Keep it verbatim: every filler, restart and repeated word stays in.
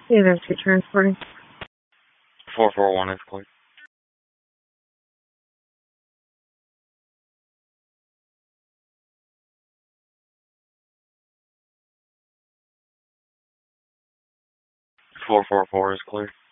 Hey, there's your transporting. four four one is clear. four four four is clear.